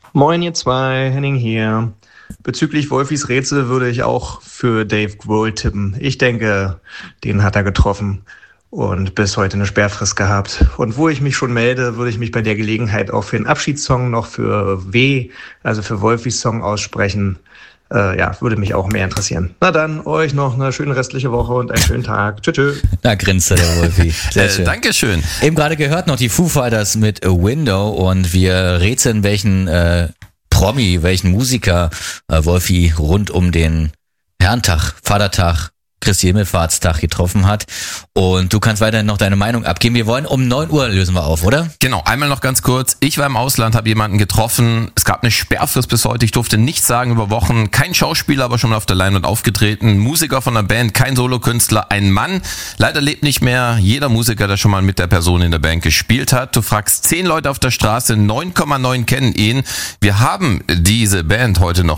Moin ihr zwei, Henning hier. Bezüglich Wolfis Rätsel würde ich auch für Dave Grohl tippen. Ich denke, den hat er getroffen und bis heute eine Sperrfrist gehabt. Und wo ich mich schon melde, würde ich mich bei der Gelegenheit auch für den Abschiedssong noch für W, also für Wolfis Song aussprechen. Würde mich auch mehr interessieren. Na dann, euch noch eine schöne restliche Woche und einen schönen Tag. Tschüss. Da grinste der Wolfi. Sehr schön. Dankeschön. Eben gerade gehört noch die Foo Fighters mit A Window und wir rätseln, welchen welchen Musiker Wolfi rund um den Herrentag, Vatertag, Christi Himmelfahrtstag getroffen hat. Und du kannst weiterhin noch deine Meinung abgeben. Wir wollen um 9 Uhr lösen wir auf, oder? Genau, einmal noch ganz kurz. Ich war im Ausland, habe jemanden getroffen. Es gab eine Sperrfrist bis heute. Ich durfte nichts sagen über Wochen. Kein Schauspieler, aber schon mal auf der Leinwand aufgetreten. Musiker von der Band, kein Solokünstler, ein Mann. Leider lebt nicht mehr. Jeder Musiker, der schon mal mit der Person in der Band gespielt hat. Du fragst 10 Leute auf der Straße, 9,9 kennen ihn. Wir haben diese Band heute noch